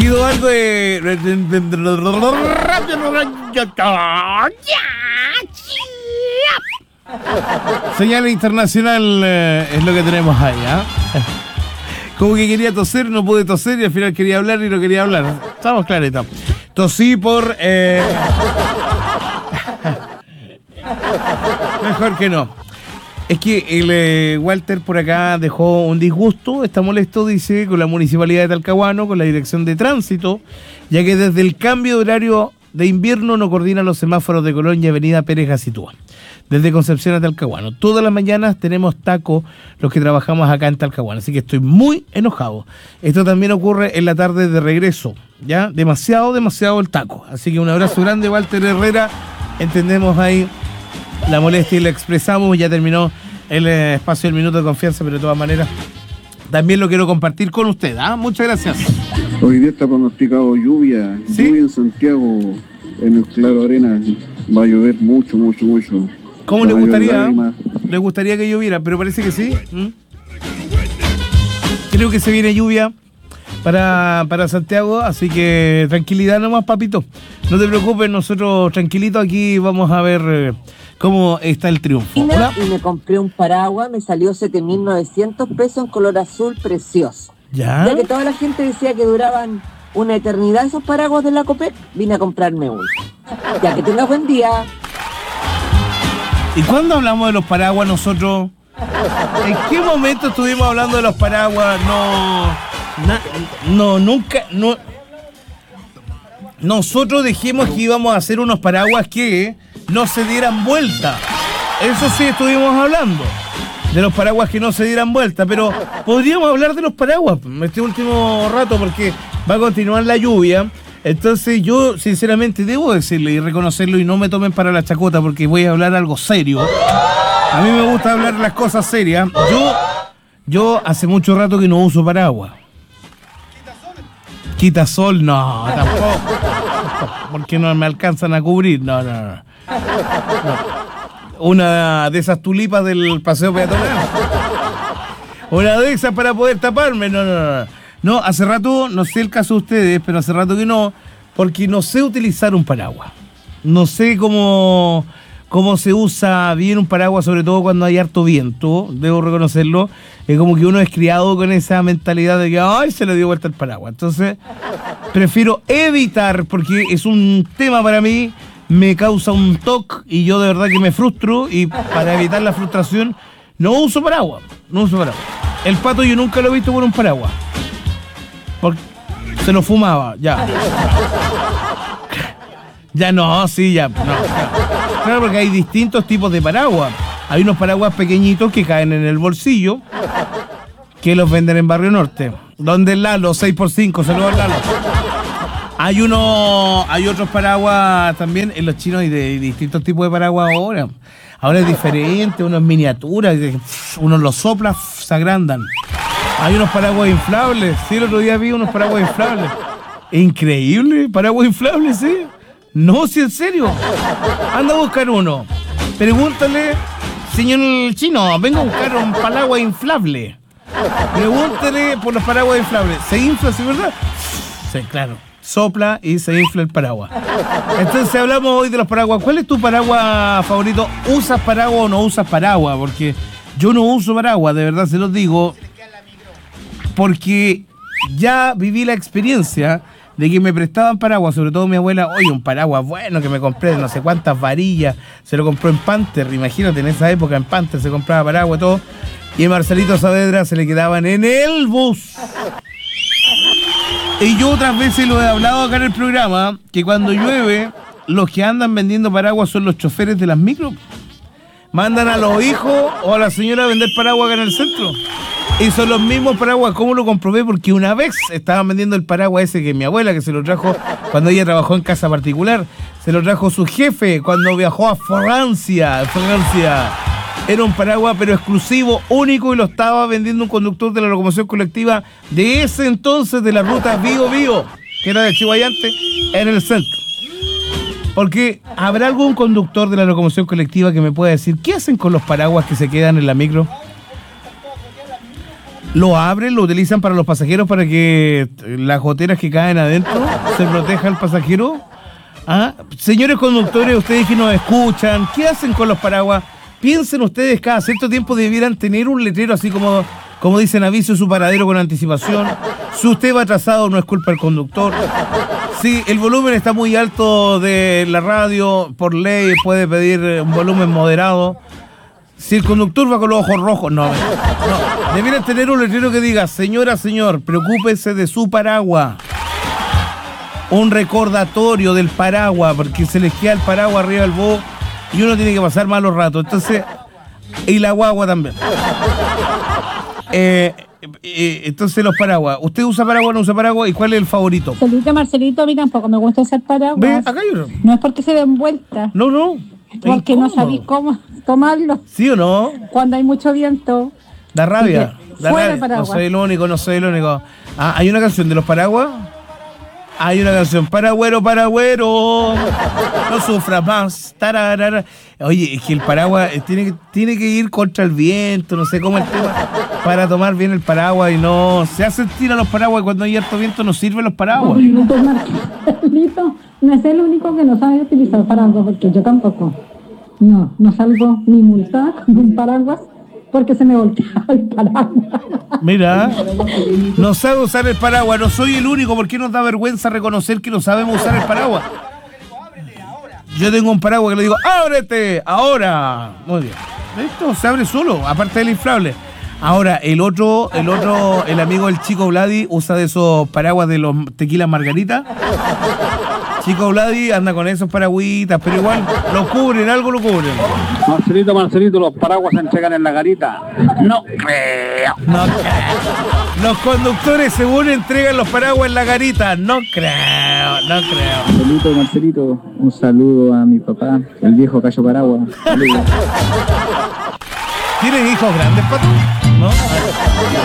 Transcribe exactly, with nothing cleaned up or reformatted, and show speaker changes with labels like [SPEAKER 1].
[SPEAKER 1] surgido algo de... Señal internacional eh, es lo que tenemos ahí, ¿ah? ¿eh? Como que quería toser, no pude toser y al final quería hablar y no quería hablar. Estamos claritos. Tosí por... Eh... Mejor que no. Es que el eh, Walter por acá dejó un disgusto, está molesto, dice, con la Municipalidad de Talcahuano, con la Dirección de Tránsito, ya que desde el cambio de horario de invierno no coordinan los semáforos de Colón y Avenida Pérez Gacitúa. Desde Concepción a Talcahuano. Todas las mañanas tenemos taco los que trabajamos acá en Talcahuano, así que estoy muy enojado. Esto también ocurre en la tarde de regreso, ¿ya? Demasiado, demasiado el taco. Así que un abrazo grande, Walter Herrera. Entendemos ahí la molestia y la expresamos. Ya terminó el eh, espacio del minuto de confianza, pero de todas maneras también lo quiero compartir con usted, ¿ah? Muchas gracias.
[SPEAKER 2] Hoy día está pronosticado lluvia,
[SPEAKER 1] ¿sí?
[SPEAKER 2] Lluvia en Santiago, en el Claro Arena. Va a llover mucho, mucho, mucho.
[SPEAKER 1] ¿Cómo le gustaría? Le gustaría que lloviera, pero parece que sí. ¿Mm? Creo que se viene lluvia para, para Santiago, así que tranquilidad nomás, papito. No te preocupes, nosotros tranquilitos aquí vamos a ver eh, cómo está el triunfo.
[SPEAKER 3] Hola. Y me compré un paraguas, me salió siete mil novecientos pesos en color azul precioso.
[SPEAKER 1] ¿Ya?
[SPEAKER 3] Ya que toda la gente decía que duraban una eternidad esos paraguas de la Copec, vine a comprarme uno. Ya que tengas buen día.
[SPEAKER 1] ¿Y cuándo hablamos de los paraguas nosotros? ¿En qué momento estuvimos hablando de los paraguas? No, na, no, nunca, no. Nosotros dijimos que íbamos a hacer unos paraguas que no se dieran vuelta. Eso sí estuvimos hablando. De los paraguas que no se dieran vuelta. Pero podríamos hablar de los paraguas este último rato porque va a continuar la lluvia. Entonces yo sinceramente debo decirle y reconocerlo y no me tomen para la chacota porque voy a hablar algo serio. A mí me gusta hablar las cosas serias. Yo, yo hace mucho rato que no uso paraguas. Quitasol, no, tampoco. Porque no me alcanzan a cubrir, no, no, no. no. Una de esas tulipas del paseo peatonal. Una de esas para poder taparme, no, no, no. No, hace rato, no sé el caso de ustedes, pero hace rato que no, porque no sé utilizar un paraguas. No sé cómo, cómo se usa bien un paraguas, sobre todo cuando hay harto viento, debo reconocerlo. Es como que uno es criado con esa mentalidad de que, ay, se le dio vuelta el paraguas. Entonces, prefiero evitar, porque es un tema para mí, me causa un toque y yo de verdad que me frustro y para evitar la frustración, no uso paraguas, no uso paraguas. El Pato yo nunca lo he visto con un paraguas. Porque se lo fumaba, ya. Ya no, sí, ya. No, claro. Claro, porque hay distintos tipos de paraguas. Hay unos paraguas pequeñitos que caen en el bolsillo, que los venden en Barrio Norte. Donde el Lalo, seis por cinco, saludos al Lalo. Hay uno, hay otros paraguas también, en los chinos hay de distintos tipos de paraguas ahora. Ahora es diferente, unos miniaturas, unos los soplas, se agrandan. Hay unos paraguas inflables. Sí, el otro día vi unos paraguas inflables. Increíble, paraguas inflables, sí. No, sí, en serio. Anda a buscar uno. Pregúntale, señor chino, venga a buscar un paraguas inflable. Pregúntale por los paraguas inflables. ¿Se infla, sí, verdad? Sí, claro. Sopla y se infla el paraguas. Entonces hablamos hoy de los paraguas. ¿Cuál es tu paraguas favorito? ¿Usas paraguas o no usas paraguas? Porque yo no uso paraguas, de verdad se los digo. Porque ya viví la experiencia de que me prestaban paraguas, sobre todo mi abuela. Oye, un paraguas bueno que me compré de no sé cuántas varillas, se lo compró en Panther, imagínate, en esa época en Panther se compraba paraguas y todo, y a Marcelito Saavedra se le quedaban en el bus. Y yo otras veces lo he hablado acá en el programa, que cuando llueve, los que andan vendiendo paraguas son los choferes de las micros. Mandan a los hijos o a la señora a vender paraguas acá en el centro. Y son los mismos paraguas. ¿Cómo lo comprobé? Porque una vez estaban vendiendo el paraguas ese que mi abuela, que se lo trajo cuando ella trabajó en casa particular, se lo trajo su jefe cuando viajó a Francia. Francia. Era un paraguas pero exclusivo, único, y lo estaba vendiendo un conductor de la locomoción colectiva de ese entonces de la ruta Bío Bío, que era de Chihuayante, en el centro. Porque ¿habrá algún conductor de la locomoción colectiva que me pueda decir qué hacen con los paraguas que se quedan en la micro? lo abren, lo utilizan para los pasajeros para que las goteras que caen adentro se proteja al pasajero. ¿Ah? Señores conductores, ustedes que nos escuchan, ¿qué hacen con los paraguas? Piensen ustedes, cada cierto tiempo debieran tener un letrero así como, como dicen, aviso su paradero con anticipación. Si usted va atrasado, no es culpa del conductor. Si el volumen está muy alto de la radio, por ley puede pedir un volumen moderado. Si el conductor va con los ojos rojos, no. no. Debieran tener un letrero que diga, señora, señor, preocúpese de su paraguas. Un recordatorio del paraguas, porque se les queda el paraguas arriba del bus y uno tiene que pasar malos ratos. Entonces, y la guagua también. Eh, eh, entonces los paraguas. ¿Usted usa paraguas o no usa paraguas? ¿Y cuál es el favorito?
[SPEAKER 4] Marcelito, Marcelito, a mí tampoco me gusta usar paraguas.
[SPEAKER 1] ¿Ve? Acá hay uno.
[SPEAKER 4] No es porque se den vueltas.
[SPEAKER 1] No, no.
[SPEAKER 4] Porque no sabéis cómo tomarlo.
[SPEAKER 1] ¿Sí o no?
[SPEAKER 4] Cuando hay mucho viento.
[SPEAKER 1] Da rabia. Da
[SPEAKER 4] Fuera
[SPEAKER 1] rabia.
[SPEAKER 4] paraguas.
[SPEAKER 1] No soy el único, no soy el único. Ah, hay una canción de los paraguas. Hay una canción, paragüero, paragüero, no sufras más. Tararara. Oye, es que el paraguas tiene que, tiene que ir contra el viento, no sé cómo el tema, para tomar bien el paraguas y no... Se hacen tirar los paraguas y cuando hay harto viento no sirven los paraguas.
[SPEAKER 4] Marcelito no es el único que no sabe utilizar paraguas, porque yo tampoco. No, no salgo ni multada con un paraguas porque se me volteaba el paraguas.
[SPEAKER 1] Mira, no sabe usar el paraguas, no soy el único, ¿por qué nos da vergüenza reconocer que no sabemos usar el paraguas? Yo tengo un paraguas que le digo, ¡ábrete! ¡Ahora! Muy bien. Esto se abre solo, aparte del inflable. Ahora, el otro, el otro, el amigo del Chico Vladi usa de esos paraguas de los tequilas margarita. Chico Vladi anda con esos paragüitas, pero igual lo cubren, algo lo cubren.
[SPEAKER 2] Marcelito, Marcelito, los paraguas se entregan en la garita. No creo.
[SPEAKER 1] No creo. Los conductores según entregan los paraguas en la garita. No creo, no creo.
[SPEAKER 2] Marcelito, Marcelito, un saludo a mi papá, el viejo Cayo Paraguas. Saludos.
[SPEAKER 1] ¿Tienen hijos grandes, Pato? ¿No?